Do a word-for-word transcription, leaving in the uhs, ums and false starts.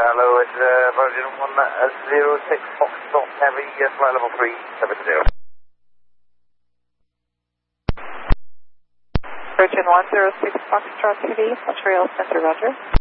Hello, it's uh, Virgin one zero six Foxtrot Heavy, uh, flight level three seven zero. Virgin one zero six Foxtrot Heavy, Montreal Center, Roger.